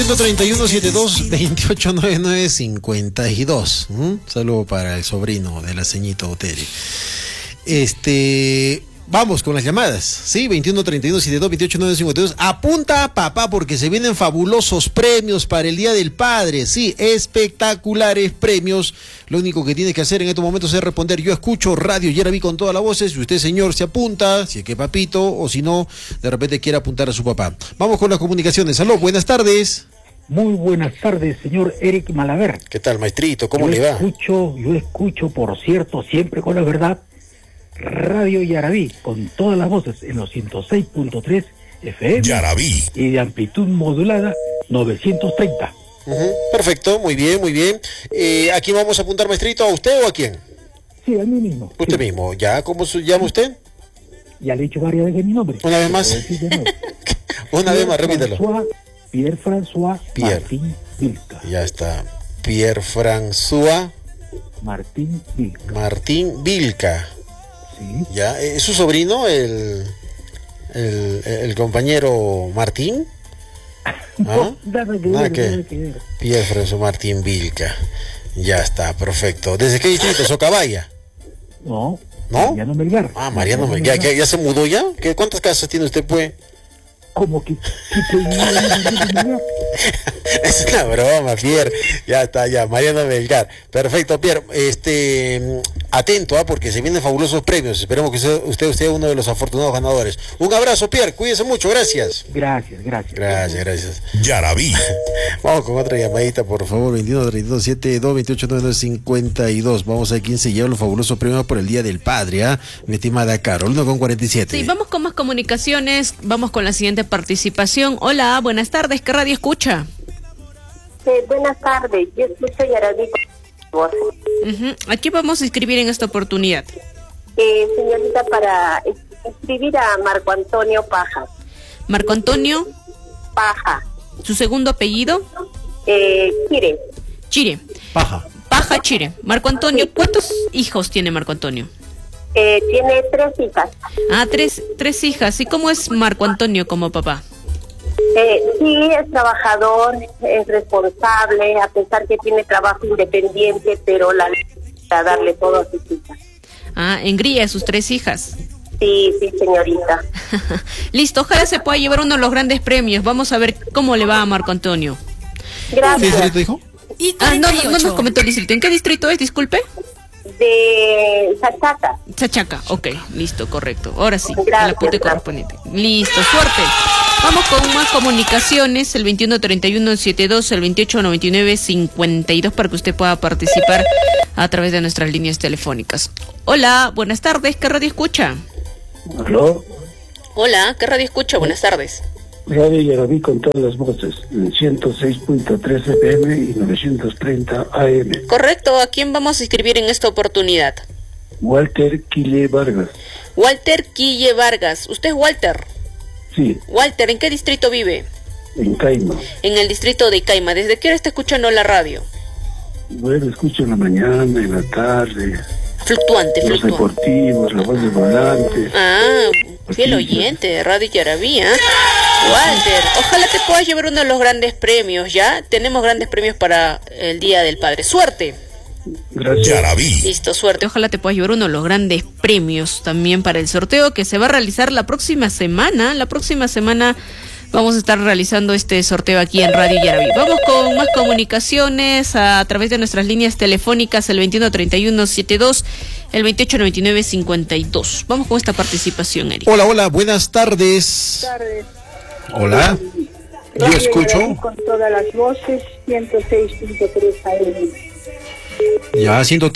131-72-2899-52. Saludo para el sobrino de la ceñito Oteri. Vamos con las llamadas, ¿sí? 21-31-72-28-952. Apunta, papá, porque se vienen fabulosos premios para el Día del Padre. Sí, espectaculares premios. Lo único que tiene que hacer en estos momentos es responder: yo escucho Radio Yaraví con todas las voces. Y usted, señor, se apunta, si es que papito, o si no, de repente quiere apuntar a su papá. Vamos con las comunicaciones. Aló, buenas tardes. Muy buenas tardes, señor Eric Malaver. ¿Qué tal, maestrito? ¿Cómo le va? Yo escucho, por cierto, siempre con la verdad, Radio Yaraví, con todas las voces, en los 106.3 FM. Yaraví. Y de amplitud modulada, 930. Perfecto, muy bien, muy bien. ¿A quién vamos a apuntar, maestrito? ¿A usted o a quién? Sí, a mí mismo. Usted mismo. ¿Ya? ¿Cómo se llama usted? Ya le he dicho varias veces mi nombre. ¿Una vez más? Una vez más, repítelo. Pierre-François Martín Vilca. Ya está. Pierre-François Martín Vilca. Martín Vilca. Sí. Ya, ¿es su sobrino el compañero Martín? No, nada que ver. Pierre-François Martín Vilca. Ya está, perfecto. ¿Desde qué distrito? ¿Socabaya? No. ¿No? Mariano Melgar. Mariano Melgar. ¿Ya se mudó ya? ¿Cuántas casas tiene usted, pues? Como que es una broma, Pierre. Ya está, ya, Mariano Melgar. Perfecto, Pierre. Atento, porque se vienen fabulosos premios. Esperemos que usted sea uno de los afortunados ganadores. Un abrazo, Pierre. Cuídese mucho. Gracias. Gracias. Yaraví. Vamos con otra llamadita, por favor. 21-32-7-2-28-9-52. Vamos a ver quién se lleva los fabulosos premios por el Día del Padre, mi estimada Carol. 1:47. Sí, vamos con más comunicaciones. Vamos con la siguiente participación. Hola, buenas tardes. ¿Qué radio escucha? Buenas tardes. Yo escucho Yaraví. Aquí vamos a inscribir en esta oportunidad. Señorita, para escribir a Marco Antonio Paja. Marco Antonio Paja. ¿Su segundo apellido? Chire. Paja Chire. Marco Antonio, ¿cuántos hijos tiene Marco Antonio? Tiene 3 hijas. Tres hijas. ¿Y cómo es Marco Antonio como papá? Sí, es trabajador, es responsable, a pesar que tiene trabajo independiente, pero la ley para darle todo a sus hijas. Engría a sus 3 hijas. Sí, señorita. Listo, ojalá se pueda llevar uno de los grandes premios. Vamos a ver cómo le va a Marco Antonio. Gracias. ¿Qué distrito dijo? No nos comentó el distrito. ¿En qué distrito es? Disculpe. De Sachaca, ok, listo, correcto. Ahora sí, gracias, el apunte correspondiente. Listo, suerte. Vamos con más comunicaciones, el 21-31-72, el 28-99-52, para que usted pueda participar a través de nuestras líneas telefónicas. Hola, buenas tardes, ¿qué radio escucha? ¿Aló? Hola, ¿qué radio escucha? Buenas tardes. Radio Yaraví con todas las voces, en 106.3 FM y 930 AM. Correcto, ¿a quién vamos a inscribir en esta oportunidad? Walter Quille Vargas. Walter Quille Vargas. ¿Usted es Walter? Sí. Walter, ¿en qué distrito vive? En Caima. En el distrito de Caima. ¿Desde qué hora está escuchando la radio? Bueno, escucho en la mañana, en la tarde. Fluctuante. Los deportivos, la voz del volante. Fiel oyente de Radio Yaraví, Walter, ojalá te puedas llevar uno de los grandes premios, ¿ya? Tenemos grandes premios para el Día del Padre. ¡Suerte! Gracias. Yaraví. Listo, suerte. Ojalá te puedas llevar uno de los grandes premios también para el sorteo que se va a realizar la próxima semana. La próxima semana vamos a estar realizando este sorteo aquí en Radio Yaraví. Vamos con más comunicaciones a través de nuestras líneas telefónicas, el 21-31-72, el 28-99-52. Vamos con esta participación, Eric. Hola, buenas tardes. Hola. Yo escucho. Con todas las voces, 106.3 AM. Ya,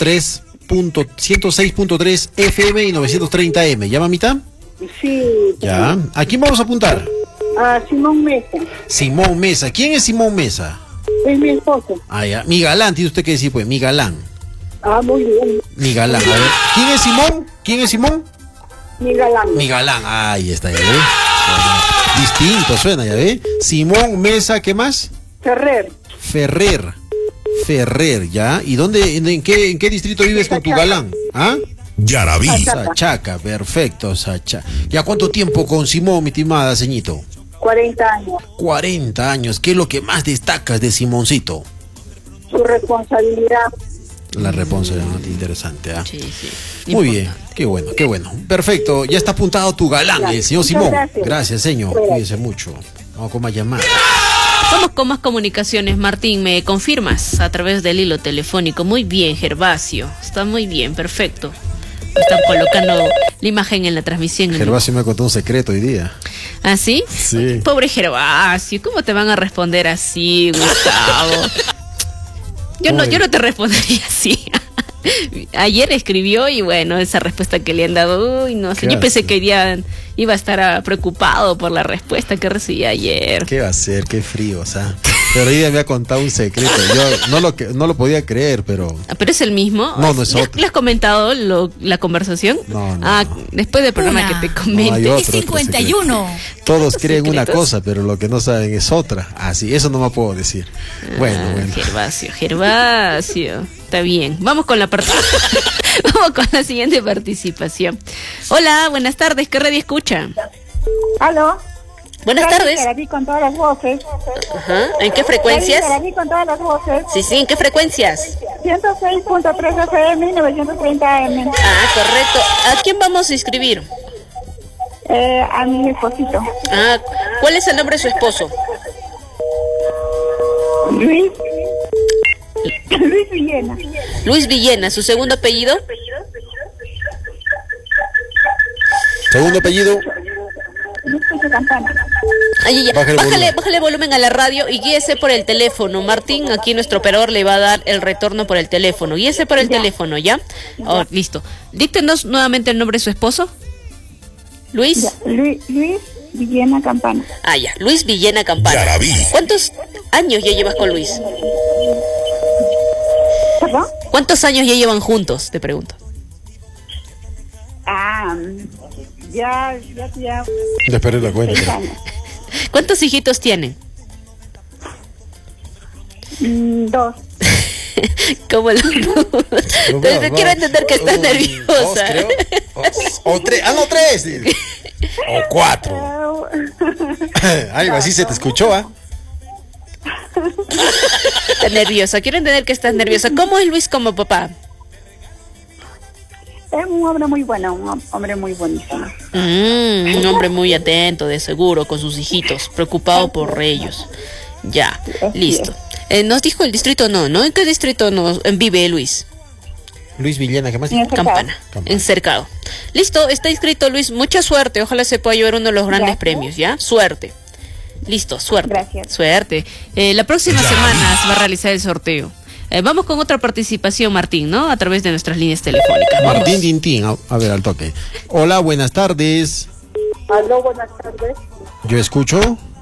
106.3 FM y 930 M. ¿Ya, mamita? Sí. Ya. ¿A quién vamos a apuntar? A Simón Mesa. Simón Mesa. ¿Quién es Simón Mesa? Es mi esposo. Ya. Mi galán, tiene usted que decir, pues. Mi galán. Muy bien. Mi galán. A ver. ¿Quién es Simón? Mi galán. Mi galán. Ahí está, ya ve. Distinto suena, ya ve. Simón Mesa, ¿qué más? Ferrer, ¿ya? ¿Y en qué distrito vives con tu galán? Yaraví. Sachaca, perfecto, Sachaca. ¿Ya cuánto tiempo con Simón, mi estimada ceñito? 40 años. 40 años. ¿Qué es lo que más destacas de Simoncito? Su responsabilidad. La responsabilidad, interesante. Sí, sí. Muy Importante. bien, qué bueno, qué bueno. Perfecto, ya está apuntado tu galán, el señor Muchas Simón. gracias. Gracias, señor. Cuídate. Cuídese mucho. Vamos con más llamadas. Vamos con más comunicaciones. Martín, ¿me confirmas a través del hilo telefónico? Muy bien, Gervasio. Está muy bien, perfecto. Están colocando la imagen en la transmisión. Gervasio me contó un secreto hoy día. ¿Ah, sí? Sí. Pobre Gervasio, ¿cómo te van a responder así, Gustavo? Yo no te respondería así. Ayer escribió y bueno, esa respuesta que le han dado, uy, no sé, yo pensé que iba a estar preocupado por la respuesta que recibí ayer. ¿Qué va a ser? Qué frío, o sea. Pero hoy día me ha contado un secreto. Yo no lo podía creer, pero... ¿Pero es el mismo? No, no es otro. ¿Le has comentado la conversación? No. Después del programa que te comente. No, hay otro 51. Todos creen una secretos? cosa, pero lo que no saben es otra. Así, eso no me puedo decir. Bueno. Gervasio. Está bien. Vamos con la Vamos con la siguiente participación. Hola, buenas tardes. ¿Qué radio escucha? ¿Aló? Buenas tardes. Aquí con todas las voces. Ajá. ¿En qué frecuencias? Aquí con todas las voces. Sí, ¿en qué frecuencias? 106.3 FM y 930 AM. Correcto. ¿A quién vamos a inscribir? A mi esposito. ¿Cuál es el nombre de su esposo? Luis Villena. Luis Villena. ¿Su segundo apellido? Segundo apellido. Luis Campana. Ya. Bájale Bájale volumen a la radio y guíese por el teléfono. Martín, aquí nuestro operador le va a dar el retorno por el teléfono. Guíese por el teléfono, ¿ya? Listo. Díctenos nuevamente el nombre de su esposo. Luis. Ya. Luis Villena Campana. Ya. Luis Villena Campana. ¿Cuántos años ya llevas con Luis? ¿Perdón? ¿Cuántos años ya llevan juntos? Te pregunto. Ya. Ya esperé la cuenta. 6 años. ¿Cuántos hijitos tienen? 2. ¿Cómo lo quiero entender que estás nerviosa. Dos, creo. O 3. No, 3. O 4. Algo así se te escuchó, Estás nerviosa. Quiero entender que estás nerviosa. ¿Cómo es Luis como papá? Es un hombre muy bueno, un hombre muy buenísimo. Un hombre muy atento, de seguro, con sus hijitos, preocupado por ellos. Ya, listo. Nos dijo el distrito no. ¿En qué distrito vive Luis? Luis Villena, ¿qué más? Campana, en Cercado. Listo, está inscrito Luis. Mucha suerte. Ojalá se pueda llevar uno de los grandes premios, ¿ya? Suerte. Listo, suerte. Gracias. Suerte. La próxima semana se va a realizar el sorteo. Vamos con otra participación, Martín, ¿no? A través de nuestras líneas telefónicas. Vamos. Martín Tintín, a ver, al toque. Hola, buenas tardes. Aló, buenas tardes. Yo escucho.